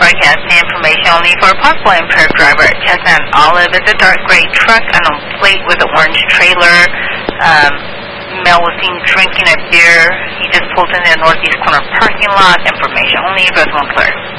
broadcasting information only for a possible impaired driver. Chestnut Olive is a dark gray truck on a plate with an orange trailer. Male was seen drinking a beer. He just pulled in the northeast corner parking lot. Information only. Rosemont Clear.